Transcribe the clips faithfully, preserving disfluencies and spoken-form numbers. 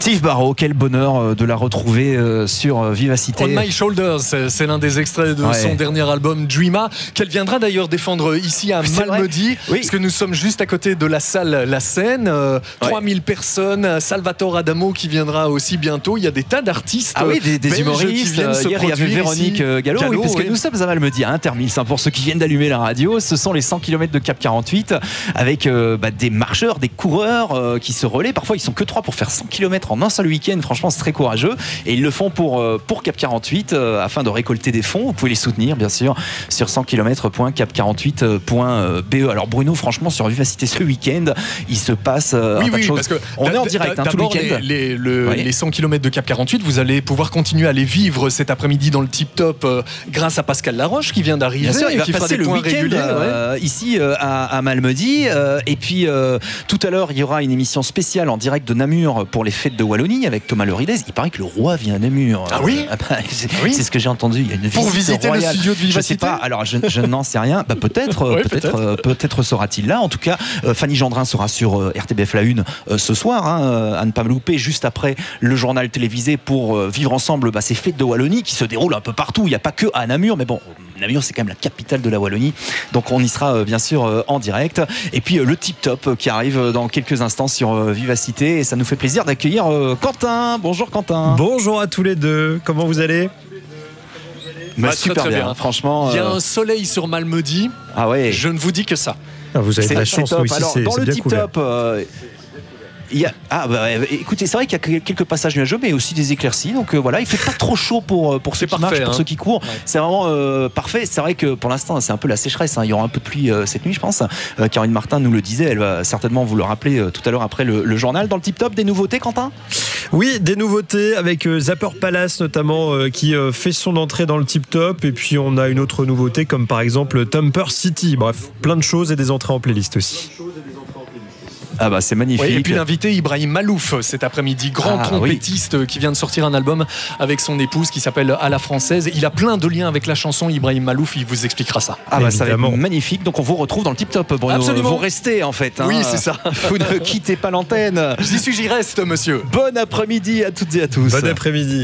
Steve Barrow, quel bonheur de la retrouver sur Vivacité. On My Shoulders, c'est l'un des extraits de ouais. son dernier album Dreama, qu'elle viendra d'ailleurs défendre ici à Malmedy, oui. parce que nous sommes juste à côté de la salle La Seine. Euh, ouais. trois mille personnes, Salvatore Adamo qui viendra aussi bientôt. Il y a des tas d'artistes. Ah oui, des, des humoristes. Qui viennent se Hier, il y avait Véronique ici. Gallo, Gallo oui, parce oui. que nous sommes à Malmedy, à Intermils. Hein, pour ceux qui viennent d'allumer la radio, ce sont les cent kilomètres de Cap quarante-huit avec euh, bah, des marcheurs, des coureurs euh, qui se relaient. Parfois, ils sont que trois pour faire cent kilomètres en un seul week-end. Franchement, c'est très courageux. Et ils le font pour, euh, pour Cap quarante-huit euh, afin de récolter des fonds. Vous pouvez les soutenir, bien sûr, sur cent kilomètres point cap quarante-huit point b e. Alors, Bruno, franchement, sur Vivacité ce week-end, il se passe euh, oui, un tas oui, de choses. Parce que on est en direct hein, tout le week-end. Les, les, le, oui. les cent kilomètres de Cap quarante-huit, vous allez pouvoir continuer à les vivre cet après-midi dans le Tip Top euh, grâce à Pascal Laroche qui vient d'arriver. Bien sûr, il et va qui passer fera des le points week-end réguliers euh, ouais. ici euh, à, à Malmedy. Euh, et puis euh, tout à l'heure, il y aura une émission spéciale en direct de Namur pour les fêtes de Wallonie avec Thomas Loridez. Il paraît que le roi vient à Namur. Ah oui, euh, bah, c'est, ah oui. c'est ce que j'ai entendu. Il y a une pour visiter royale. Le studio de Vivacité. Je sais pas. Alors je, je n'en sais rien. Bah, peut-être, ouais, peut-être, peut-être. Euh, peut-être sera-t-il là. En tout cas, euh, Fanny Gendrin sera sur euh, R T B F La Une euh, ce soir, hein, euh, à ne pas me louper, juste après le journal télévisé pour euh, vivre ensemble bah, ces fêtes de Wallonie qui se déroulent un peu partout. Il n'y a pas que à Namur, mais bon, Namur c'est quand même la capitale de la Wallonie. Donc on y sera euh, bien sûr euh, en direct. Et puis euh, le Tip Top euh, qui arrive euh, dans quelques instants sur euh, Vivacité. Et ça nous fait plaisir d'accueillir euh, Quentin. Bonjour Quentin. Bonjour à tous les deux. Comment vous allez ? Bah, bah, super très, très bien. bien. Franchement, il y a euh... un soleil sur Malmedy. Ah ouais. Je ne vous dis que ça. Ah, vous avez de la chance. Nous, ici, Alors, c'est, dans c'est le bien Tip couvert. Top. Euh... Il y a... Ah bah écoutez, c'est vrai qu'il y a quelques passages nuageux, mais aussi des éclaircies. Donc euh, voilà, il fait pas trop chaud pour pour ceux qui parfait, marchent, hein. pour ceux qui courent. Ouais. C'est vraiment euh, parfait. C'est vrai que pour l'instant, c'est un peu la sécheresse. Hein. Il y aura un peu de pluie euh, cette nuit, je pense. Euh, Caroline Martin nous le disait. Elle va certainement vous le rappeler euh, tout à l'heure après le, le journal. Dans le Tip Top, des nouveautés, Quentin ? Oui, des nouveautés avec euh, Zapper Palace notamment euh, qui euh, fait son entrée dans le Tip Top. Et puis on a une autre nouveauté comme par exemple Thumper City. Bref, plein de choses et des entrées en playlist aussi. Ah bah c'est magnifique. Oui, et puis l'invité Ibrahim Malouf cet après-midi, grand ah, trompettiste oui. qui vient de sortir un album avec son épouse qui s'appelle À la Française. Il a plein de liens avec la chanson. Ibrahim Malouf, il vous expliquera ça. Ah bah ça va être magnifique. Donc on vous retrouve dans le Tip Top, Bruno. Absolument. Vous restez en fait. Hein. Oui, c'est ça. Vous ne quittez pas l'antenne. J'y suis, j'y reste, monsieur. Bon après-midi à toutes et à tous. Bon après-midi.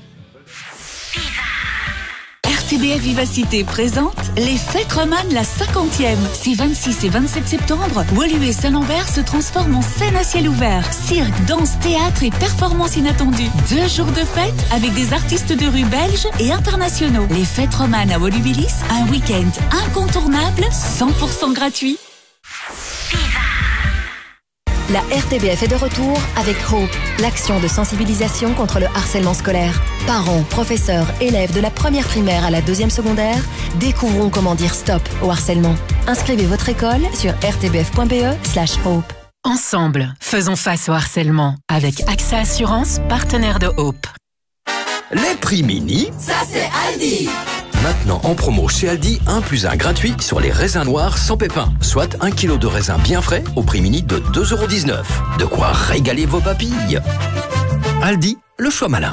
R T B F Vivacité présente les Fêtes Romanes, la cinquantième. Ces vingt-six et vingt-sept septembre, Woluwe et Saint-Lambert se transforment en scène à ciel ouvert. Cirque, danse, théâtre et performances inattendues. Deux jours de fête avec des artistes de rue belges et internationaux. Les Fêtes Romanes à Woluwe-Lys, un week-end incontournable, cent pour cent gratuit. La R T B F est de retour avec Hope, l'action de sensibilisation contre le harcèlement scolaire. Parents, professeurs, élèves de la première primaire à la deuxième secondaire, découvrons comment dire stop au harcèlement. Inscrivez votre école sur r t b f point b e slash hope. Ensemble, faisons face au harcèlement avec A X A Assurance, partenaire de Hope. Les prix mini, ça c'est Aldi. Maintenant en promo chez Aldi, un plus un gratuit sur les raisins noirs sans pépins. Soit un kilo de raisins bien frais au prix mini de deux euros dix-neuf. De quoi régaler vos papilles. Aldi, le choix malin.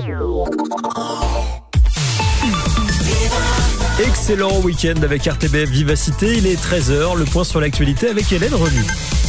Excellent week-end avec R T B F Vivacité. Il est treize heures, le point sur l'actualité avec Hélène Renu.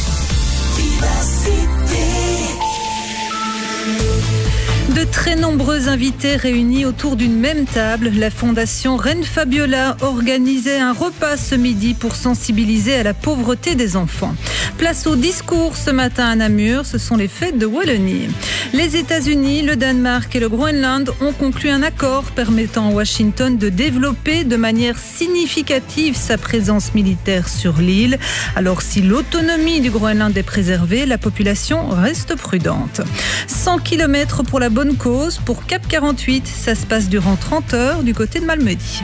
De très nombreux invités réunis autour d'une même table. La Fondation Reine Fabiola organisait un repas ce midi pour sensibiliser à la pauvreté des enfants. Place au discours ce matin à Namur, ce sont les fêtes de Wallonie. Les États-Unis, le Danemark et le Groenland ont conclu un accord permettant à Washington de développer de manière significative sa présence militaire sur l'île. Alors si l'autonomie du Groenland est préservée, la population reste prudente. cent kilomètres pour la bonne cause. Pour Cap quarante-huit, ça se passe durant trente heures du côté de Malmedy.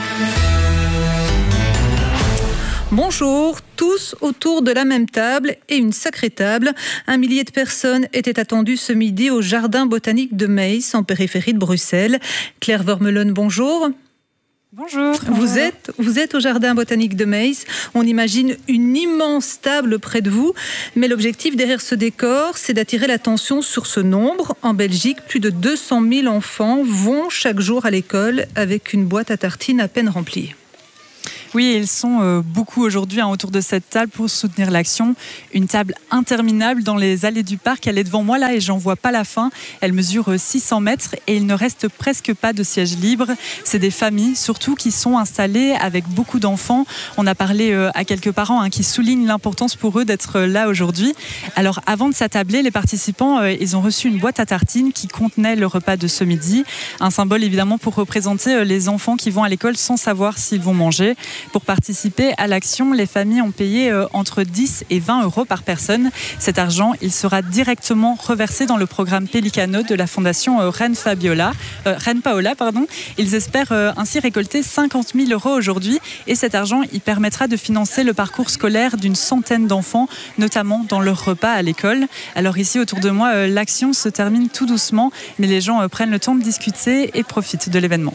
Bonjour, tous autour de la même table et une sacrée table. Un millier de personnes étaient attendues ce midi au Jardin botanique de Meysse, en périphérie de Bruxelles. Claire Vermeulen, bonjour. Bonjour. Vous êtes, vous êtes au Jardin botanique de Meysse. On imagine une immense table près de vous. Mais l'objectif derrière ce décor, c'est d'attirer l'attention sur ce nombre. En Belgique, plus de deux cent mille enfants vont chaque jour à l'école avec une boîte à tartines à peine remplie. Oui, ils sont euh, beaucoup aujourd'hui hein, autour de cette table pour soutenir l'action. Une table interminable dans les allées du parc. Elle est devant moi là et j'en vois pas la fin. Elle mesure six cents mètres et il ne reste presque pas de sièges libres. C'est des familles surtout qui sont installées avec beaucoup d'enfants. On a parlé euh, à quelques parents hein, qui soulignent l'importance pour eux d'être là aujourd'hui. Alors avant de s'attabler, les participants euh, ils ont reçu une boîte à tartines qui contenait le repas de ce midi. Un symbole évidemment pour représenter euh, les enfants qui vont à l'école sans savoir s'ils vont manger. Pour participer à l'action, les familles ont payé euh, entre dix et vingt euros par personne. Cet argent, il sera directement reversé dans le programme Pelicano de la fondation euh, Reine Fabiola, euh, Reine Paola, pardon. Ils espèrent euh, ainsi récolter cinquante mille euros aujourd'hui et cet argent, il permettra de financer le parcours scolaire d'une centaine d'enfants, notamment dans leur repas à l'école. Alors ici, autour de moi, euh, l'action se termine tout doucement, mais les gens euh, prennent le temps de discuter et profitent de l'événement.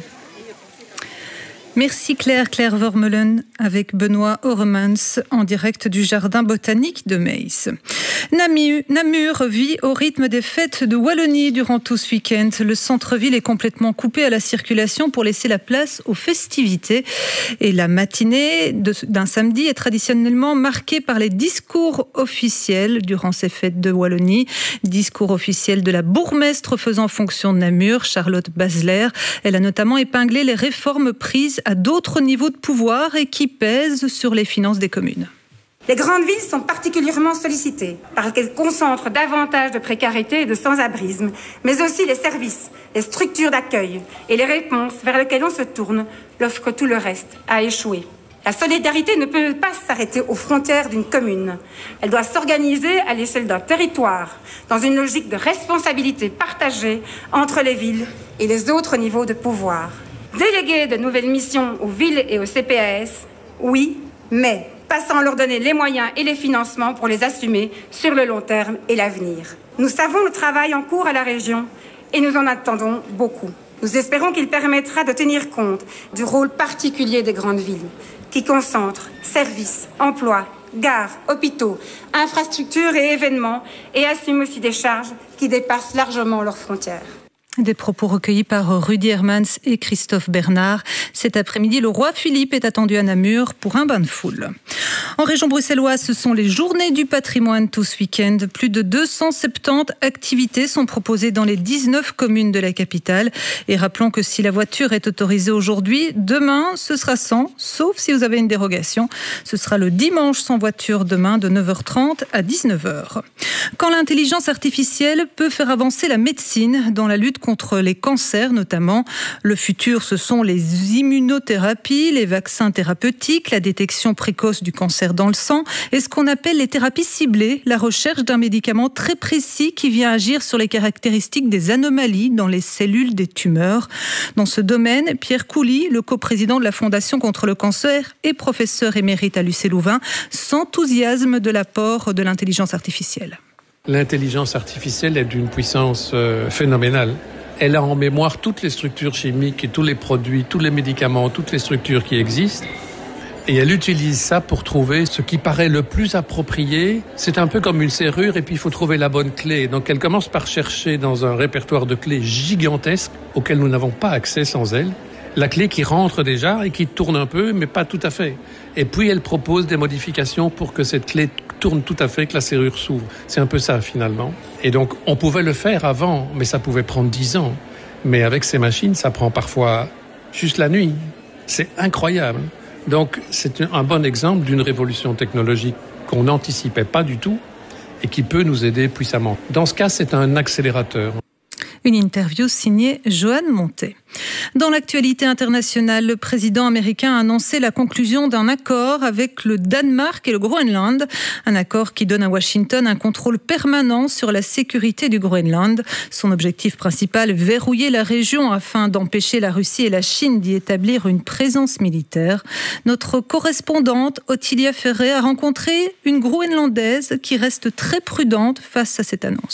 Merci Claire, Claire Vermeulen avec Benoît Oremans en direct du jardin botanique de Metz. Namur, Namur vit au rythme des fêtes de Wallonie durant tout ce week-end. Le centre-ville est complètement coupé à la circulation pour laisser la place aux festivités. Et la matinée de, d'un samedi est traditionnellement marquée par les discours officiels durant ces fêtes de Wallonie. Discours officiels de la bourgmestre faisant fonction de Namur, Charlotte Basler. Elle a notamment épinglé les réformes prises à d'autres niveaux de pouvoir et qui pèsent sur les finances des communes. Les grandes villes sont particulièrement sollicitées parce qu'elles concentrent davantage de précarité et de sans-abrisme, mais aussi les services, les structures d'accueil et les réponses vers lesquelles on se tourne lorsque tout le reste a échoué. La solidarité ne peut pas s'arrêter aux frontières d'une commune. Elle doit s'organiser à l'échelle d'un territoire, dans une logique de responsabilité partagée entre les villes et les autres niveaux de pouvoir. Déléguer de nouvelles missions aux villes et aux C P A S, oui, mais pas sans leur donner les moyens et les financements pour les assumer sur le long terme et l'avenir. Nous savons le travail en cours à la région et nous en attendons beaucoup. Nous espérons qu'il permettra de tenir compte du rôle particulier des grandes villes, qui concentrent services, emplois, gares, hôpitaux, infrastructures et événements et assument aussi des charges qui dépassent largement leurs frontières. Des propos recueillis par Rudy Hermans et Christophe Bernard. Cet après-midi, le roi Philippe est attendu à Namur pour un bain de foule. En région bruxelloise, ce sont les journées du patrimoine tout ce week-end. Plus de deux cent soixante-dix activités sont proposées dans les dix-neuf communes de la capitale. Et rappelons que si la voiture est autorisée aujourd'hui, demain, ce sera sans, sauf si vous avez une dérogation. Ce sera le dimanche sans voiture demain de neuf heures trente à dix-neuf heures. Quand l'intelligence artificielle peut faire avancer la médecine dans la lutte contre les cancers notamment. Le futur, ce sont les immunothérapies, les vaccins thérapeutiques, la détection précoce du cancer dans le sang et ce qu'on appelle les thérapies ciblées, la recherche d'un médicament très précis qui vient agir sur les caractéristiques des anomalies dans les cellules des tumeurs. Dans ce domaine, Pierre Couly, le coprésident de la Fondation contre le cancer et professeur émérite à l'U C Louvain, s'enthousiasme de l'apport de l'intelligence artificielle. L'intelligence artificielle est d'une puissance euh, phénoménale. Elle a en mémoire toutes les structures chimiques et tous les produits, tous les médicaments, toutes les structures qui existent. Et elle utilise ça pour trouver ce qui paraît le plus approprié. C'est un peu comme une serrure et puis il faut trouver la bonne clé. Donc elle commence par chercher dans un répertoire de clés gigantesque auquel nous n'avons pas accès sans elle. La clé qui rentre déjà et qui tourne un peu, mais pas tout à fait. Et puis elle propose des modifications pour que cette clé tourne tout à fait, que la serrure s'ouvre. C'est un peu ça finalement. Et donc on pouvait le faire avant, mais ça pouvait prendre dix ans. Mais avec ces machines, ça prend parfois juste la nuit. C'est incroyable. Donc c'est un bon exemple d'une révolution technologique qu'on n'anticipait pas du tout et qui peut nous aider puissamment. Dans ce cas, c'est un accélérateur. Une interview signée Joanne Montet. Dans l'actualité internationale, le président américain a annoncé la conclusion d'un accord avec le Danemark et le Groenland. Un accord qui donne à Washington un contrôle permanent sur la sécurité du Groenland. Son objectif principal, verrouiller la région afin d'empêcher la Russie et la Chine d'y établir une présence militaire. Notre correspondante, Ottilia Ferré, a rencontré une Groenlandaise qui reste très prudente face à cette annonce.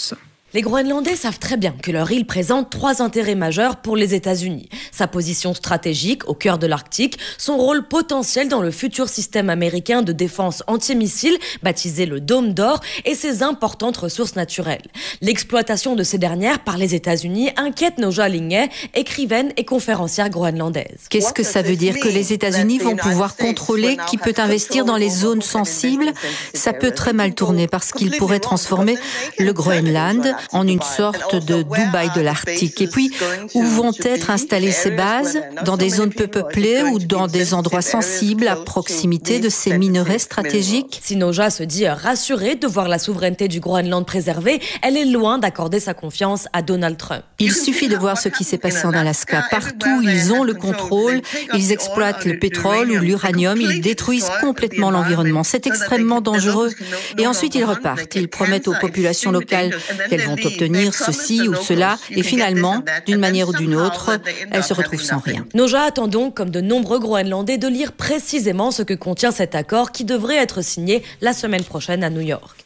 Les Groenlandais savent très bien que leur île présente trois intérêts majeurs pour les États-Unis. Sa position stratégique au cœur de l'Arctique, son rôle potentiel dans le futur système américain de défense antimissile, baptisé le Dôme d'Or, et ses importantes ressources naturelles. L'exploitation de ces dernières par les États-Unis inquiète Nooja Lingay, écrivaine et conférencière groenlandaise. Qu'est-ce que ça veut dire? Que les États-Unis vont pouvoir contrôler qui peut investir dans les zones sensibles? Ça peut très mal tourner parce qu'ils pourraient transformer le Groenland en une sorte de Dubaï de l'Arctique. Et puis, où vont être installées ces bases? Dans des zones peu peuplées ou dans des endroits sensibles à proximité de ces minerais stratégiques? Si Nooja se dit rassurée de voir la souveraineté du Groenland préservée, elle est loin d'accorder sa confiance à Donald Trump. Il suffit de voir ce qui s'est passé en Alaska. Partout, ils ont le contrôle, ils exploitent le pétrole ou l'uranium, ils détruisent complètement l'environnement. C'est extrêmement dangereux. Et ensuite, ils repartent. Ils promettent aux populations locales qu'elles vont obtenir ceci ou cela, et finalement, d'une manière ou d'une autre, elles se retrouvent sans rien. Nooja attend donc, comme de nombreux Groenlandais, de lire précisément ce que contient cet accord qui devrait être signé la semaine prochaine à New York.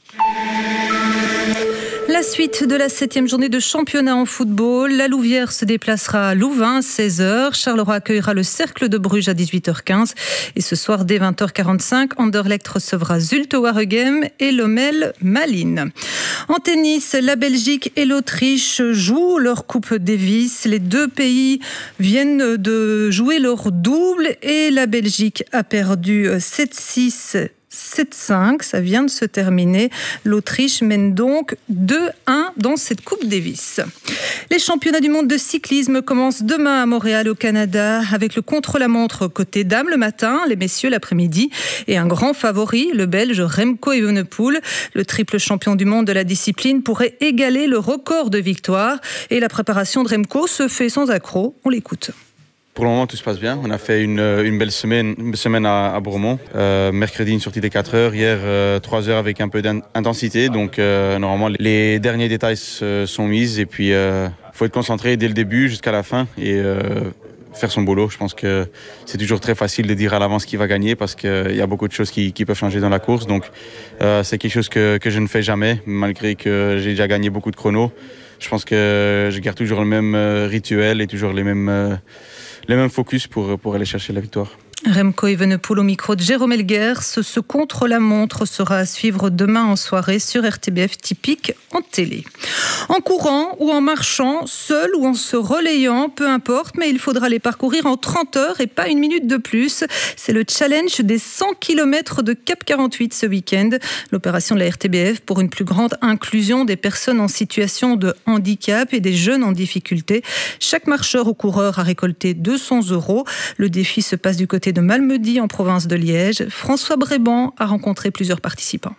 La suite de la septième journée de championnat en football. La Louvière se déplacera à Louvain à seize heures. Charleroi accueillera le Cercle de Bruges à dix-huit heures quinze. Et ce soir, dès vingt heures quarante-cinq, Anderlecht recevra Zulte Waregem et Lommel Malines. En tennis, la Belgique et l'Autriche jouent leur Coupe Davis. Les deux pays viennent de jouer leur double et la Belgique a perdu sept six. sept cinq, ça vient de se terminer. L'Autriche mène donc deux un dans cette Coupe Davis. Les championnats du monde de cyclisme commencent demain à Montréal au Canada avec le contre-la-montre côté dames le matin, les messieurs l'après-midi et un grand favori, le Belge Remco Evenepoel. Le triple champion du monde de la discipline pourrait égaler le record de victoires et la préparation de Remco se fait sans accroc. On l'écoute. Pour le moment, tout se passe bien. On a fait une, une belle semaine, une semaine à, à Bourmont. Euh, mercredi, une sortie de quatre heures. Hier, euh, trois heures avec un peu d'intensité. Donc, euh, normalement, les derniers détails se, sont mis. Et puis, il euh, faut être concentré dès le début jusqu'à la fin et euh, faire son boulot. Je pense que c'est toujours très facile de dire à l'avance qui va gagner parce qu'il y a beaucoup de choses qui, qui peuvent changer dans la course. Donc, euh, c'est quelque chose que, que je ne fais jamais, malgré que j'ai déjà gagné beaucoup de chronos. Je pense que je garde toujours le même rituel et toujours les mêmes... Euh, les mêmes focus pour, pour aller chercher la victoire. Remco Evenepoel au micro de Jérôme Elguers. Ce contre-la-montre sera à suivre demain en soirée sur R T B F Typique en télé. En courant ou en marchant, seul ou en se relayant, peu importe, mais il faudra les parcourir en trente heures et pas une minute de plus. C'est le challenge des cent kilomètres de Cap quarante-huit ce week-end. L'opération de la R T B F pour une plus grande inclusion des personnes en situation de handicap et des jeunes en difficulté. Chaque marcheur ou coureur a récolté deux cents euros. Le défi se passe du côté de Malmedy en province de Liège. François Bréban a rencontré plusieurs participants.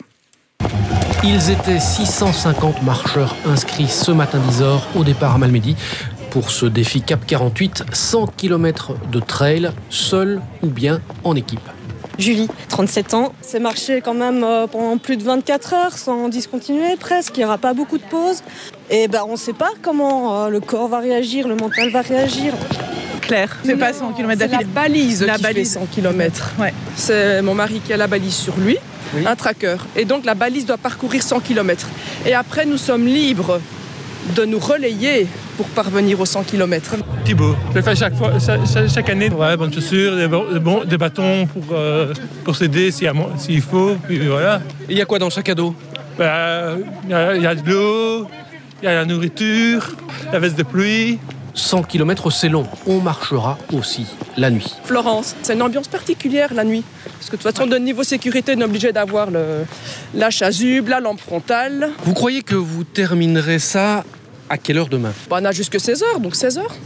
Ils étaient six cent cinquante marcheurs inscrits ce matin dix heures au départ à Malmedy pour ce défi Cap quarante-huit, cent kilomètres de trail, seul ou bien en équipe. Julie, trente-sept ans. C'est marché quand même pendant plus de vingt-quatre heures sans discontinuer presque. Il n'y aura pas beaucoup de pauses. Et ben, on ne sait pas comment le corps va réagir, le mental va réagir. Claire, c'est pas cent kilomètres d'affilée. La balise la qui balise. fait cent kilomètres. Ouais. C'est mon mari qui a la balise sur lui, oui. Un tracker. Et donc la balise doit parcourir cent kilomètres. Et après, nous sommes libres de nous relayer pour parvenir aux cent kilomètres. Thibaut, je le fais chaque, fois, chaque, chaque année. Ouais, bonnes chaussures, des, bon, des bâtons pour, euh, pour s'aider s'il, s'il faut. Puis voilà. Il y a quoi dans chaque cadeau? Bah, il y a, il y a de l'eau, il y a la nourriture, la veste de pluie. cent kilomètres, c'est long. On marchera aussi la nuit. Florence, c'est une ambiance particulière la nuit. Parce que de toute façon, de niveau sécurité, on est obligé d'avoir le, la chasuble, la lampe frontale. Vous croyez que vous terminerez ça à quelle heure demain? Bah, on a jusque seize heures, donc seize heures.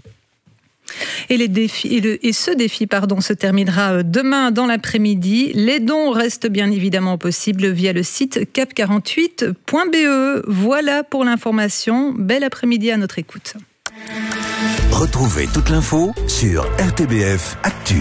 Et, les défis, et, le, et ce défi pardon, se terminera demain dans l'après-midi. Les dons restent bien évidemment possibles via le site cap quarante-huit point b e. Voilà pour l'information. Bel après-midi à notre écoute. Retrouvez toute l'info sur R T B F Actu.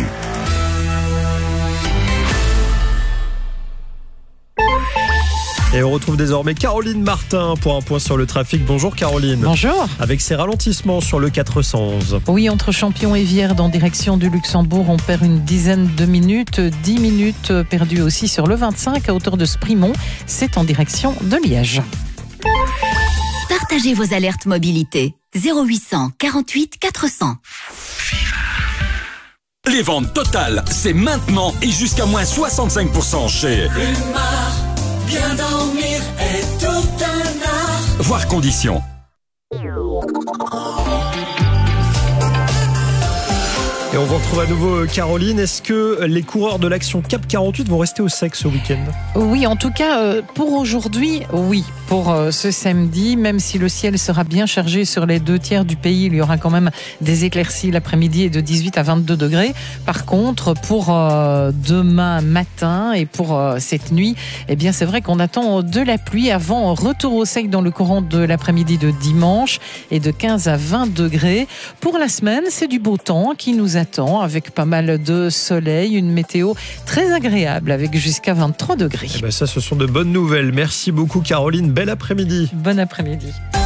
Et on retrouve désormais Caroline Martin pour un point sur le trafic. Bonjour Caroline. Bonjour. Avec ces ralentissements sur le quatre cent onze. Oui, entre Champion et Vierdes en direction du Luxembourg, on perd une dizaine de minutes. dix minutes perdues aussi sur le vingt-cinq à hauteur de Sprimont. C'est en direction de Liège. Ta Partagez vos alertes mobilité. zéro huit cent quarante-huit quatre cents. Les ventes totales, c'est maintenant et jusqu'à moins soixante-cinq pour cent chez Rumar. Bien dormir est tout un art. Voir conditions. Et on vous retrouve à nouveau, Caroline. Est-ce que les coureurs de l'Action Cap quarante-huit vont rester au sec ce week-end ? Oui, en tout cas, pour aujourd'hui, oui. Pour ce samedi, même si le ciel sera bien chargé sur les deux tiers du pays, il y aura quand même des éclaircies l'après-midi et de dix-huit à vingt-deux degrés. Par contre, pour demain matin et pour cette nuit, eh bien, c'est vrai qu'on attend de la pluie avant retour au sec dans le courant de l'après-midi de dimanche et de quinze à vingt degrés. Pour la semaine, c'est du beau temps qui nous attend avec pas mal de soleil, une météo très agréable avec jusqu'à vingt-trois degrés. Eh ben ça, ce sont de bonnes nouvelles. Merci beaucoup, Caroline. Bel après-midi. Bon après-midi.